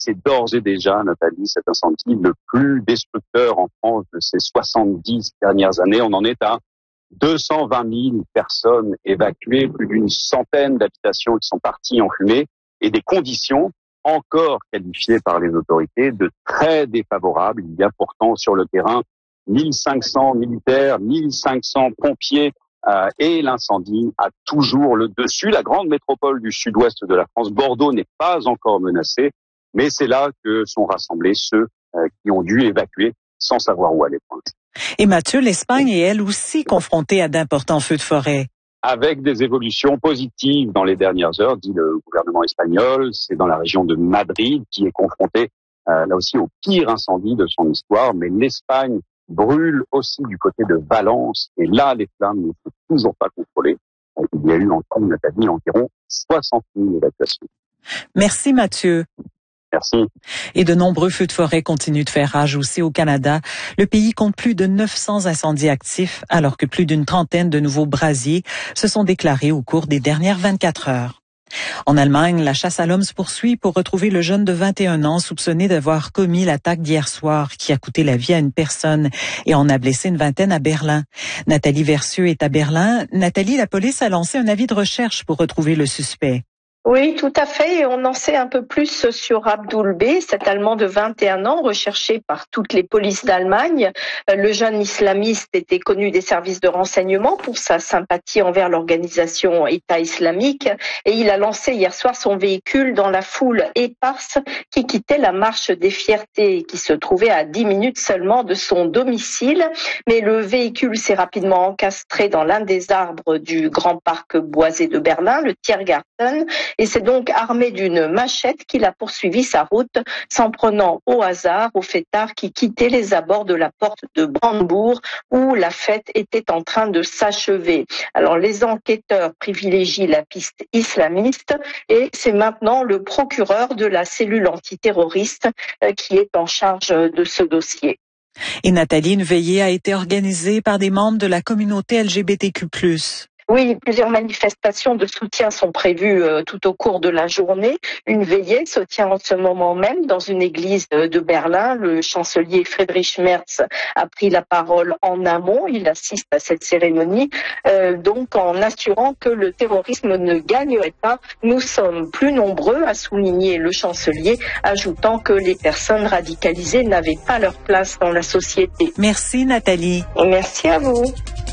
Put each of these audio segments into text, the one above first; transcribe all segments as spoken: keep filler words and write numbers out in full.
c'est d'ores et déjà, Nathalie, cet incendie le plus destructeur en France de ces soixante-dix dernières années. On en est à deux cent vingt mille personnes évacuées, plus d'une centaine d'habitations qui sont parties en fumée et des conditions encore qualifiées par les autorités de très défavorables. Il y a pourtant sur le terrain mille cinq cents militaires, mille cinq cents pompiers euh, et l'incendie a toujours le dessus. La grande métropole du sud-ouest de la France, Bordeaux, n'est pas encore menacée, mais c'est là que sont rassemblés ceux euh, qui ont dû évacuer sans savoir où aller. Et Mathieu, l'Espagne est elle aussi confrontée à d'importants feux de forêt. Avec des évolutions positives dans les dernières heures, dit le gouvernement espagnol. C'est dans la région de Madrid qui est confrontée euh, là aussi au pire incendie de son histoire. Mais l'Espagne brûle aussi du côté de Valence. Et là, les flammes ne sont toujours pas contrôlées. Il y a eu encore, on a dit, environ soixante mille évacuations. Merci Mathieu. Merci. Et de nombreux feux de forêt continuent de faire rage aussi au Canada. Le pays compte plus de neuf cents incendies actifs, alors que plus d'une trentaine de nouveaux brasiers se sont déclarés au cours des dernières vingt-quatre heures. En Allemagne, la chasse à l'homme se poursuit pour retrouver le jeune de vingt et un ans soupçonné d'avoir commis l'attaque d'hier soir qui a coûté la vie à une personne et en a blessé une vingtaine à Berlin. Nathalie Versieux est à Berlin. Nathalie, la police a lancé un avis de recherche pour retrouver le suspect. Oui, tout à fait. Et on en sait un peu plus sur Abdul B, cet Allemand de vingt et un ans, recherché par toutes les polices d'Allemagne. Le jeune islamiste était connu des services de renseignement pour sa sympathie envers l'organisation État islamique. Et il a lancé hier soir son véhicule dans la foule éparse qui quittait la marche des fiertés et qui se trouvait à dix minutes seulement de son domicile. Mais le véhicule s'est rapidement encastré dans l'un des arbres du grand parc boisé de Berlin, le Tiergarten. Et c'est donc armé d'une machette qu'il a poursuivi sa route, s'en prenant au hasard au fêtard qui quittait les abords de la porte de Brandebourg où la fête était en train de s'achever. Alors les enquêteurs privilégient la piste islamiste et c'est maintenant le procureur de la cellule antiterroriste qui est en charge de ce dossier. Et Nathalie, une veillée a été organisée par des membres de la communauté L G B T Q plus. Oui, plusieurs manifestations de soutien sont prévues euh, tout au cours de la journée. Une veillée se tient en ce moment même dans une église de, de Berlin. Le chancelier Friedrich Merz a pris la parole en amont. Il assiste à cette cérémonie, euh, donc en assurant que le terrorisme ne gagnerait pas. Nous sommes plus nombreux, a souligné le chancelier, ajoutant que les personnes radicalisées n'avaient pas leur place dans la société. Merci Nathalie. Et merci à vous.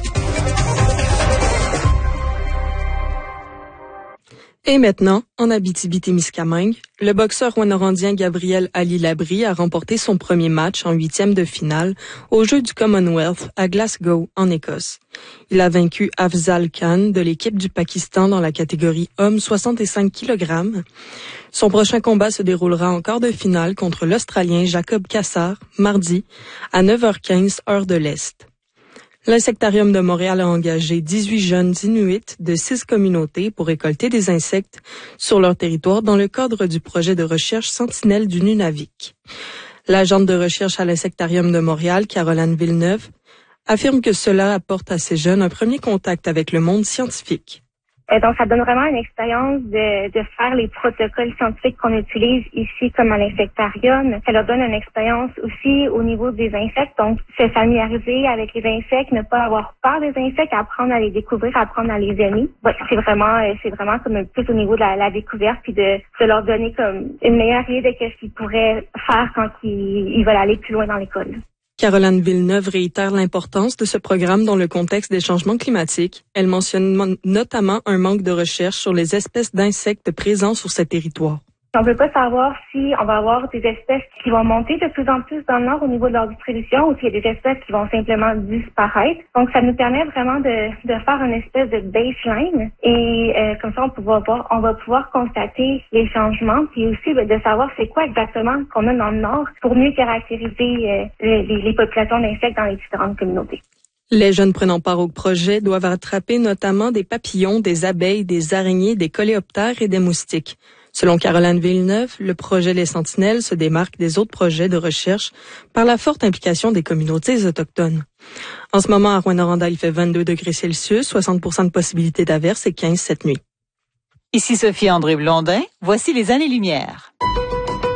Et maintenant, en Abitibi-Témiscamingue, le boxeur rwandien Gabriel Ali Labrie a remporté son premier match en huitième de finale aux Jeux du Commonwealth à Glasgow, en Écosse. Il a vaincu Afzal Khan de l'équipe du Pakistan dans la catégorie hommes soixante-cinq kilogrammes. Son prochain combat se déroulera en quart de finale contre l'Australien Jacob Cassar, mardi, à neuf heures quinze, heure de l'Est. L'Insectarium de Montréal a engagé dix-huit jeunes Inuits de six communautés pour récolter des insectes sur leur territoire dans le cadre du projet de recherche Sentinelle du Nunavik. L'agente de recherche à l'Insectarium de Montréal, Caroline Villeneuve, affirme que cela apporte à ces jeunes un premier contact avec le monde scientifique. Et donc, ça donne vraiment une expérience de, de faire les protocoles scientifiques qu'on utilise ici comme à l'insectarium. Ça leur donne une expérience aussi au niveau des insectes. Donc, se familiariser avec les insectes, ne pas avoir peur des insectes, apprendre à les découvrir, apprendre à les aimer. Ouais, c'est vraiment, c'est vraiment comme plus au niveau de la, la découverte puis de, de leur donner comme une meilleure idée de ce qu'ils pourraient faire quand ils, ils veulent aller plus loin dans l'école. Caroline Villeneuve réitère l'importance de ce programme dans le contexte des changements climatiques. Elle mentionne notamment un manque de recherche sur les espèces d'insectes présents sur ce territoire. On ne peut pas savoir si on va avoir des espèces qui vont monter de plus en plus dans le nord au niveau de leur distribution ou s'il y a des espèces qui vont simplement disparaître. Donc, ça nous permet vraiment de, de faire une espèce de baseline et euh, comme ça, on, pourra voir, on va pouvoir constater les changements puis aussi ben, de savoir c'est quoi exactement qu'on a dans le nord pour mieux caractériser euh, les, les populations d'insectes dans les différentes communautés. Les jeunes prenant part au projet doivent attraper notamment des papillons, des abeilles, des araignées, des coléoptères et des moustiques. Selon Caroline Villeneuve, le projet Les Sentinelles se démarque des autres projets de recherche par la forte implication des communautés autochtones. En ce moment, à Rouyn-Noranda, il fait vingt-deux degrés Celsius, soixante pour cent de possibilité d'averse et quinze cette nuit. Ici Sophie André Blondin, voici les années-lumière.